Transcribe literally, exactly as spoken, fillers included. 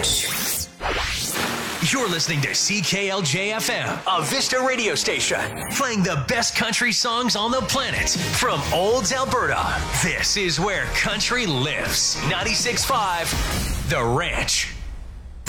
Ranch. You're listening to C K L J F M, a Vista radio station, playing the best country songs on the planet from Olds, Alberta. This is where country lives. ninety-six point five The Ranch.